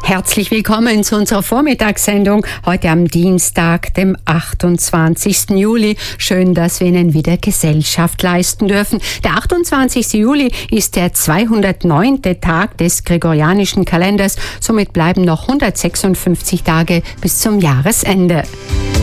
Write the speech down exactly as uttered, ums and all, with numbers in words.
Herzlich willkommen zu unserer Vormittagssendung heute am Dienstag, dem achtundzwanzigsten Juli. Schön, dass wir Ihnen wieder Gesellschaft leisten dürfen. Der achtundzwanzigste Juli ist der zweihundertneunte Tag des gregorianischen Kalenders. Somit bleiben noch hundertsechsundfünfzig Tage bis zum Jahresende.